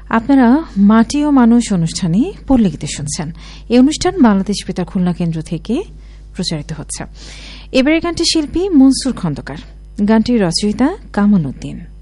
আপনারা মাটি ও মানুষ অনুষ্ঠানে পল্লীগীতি শুনছেন। এই অনুষ্ঠান বাংলাদেশ বেতার খুলনা কেন্দ্র থেকে প্রচারিত হচ্ছে। এবারের গানটি শিল্পী মনসুর খন্দকার, গানটির রচয়িতা কামাল উদ্দিন।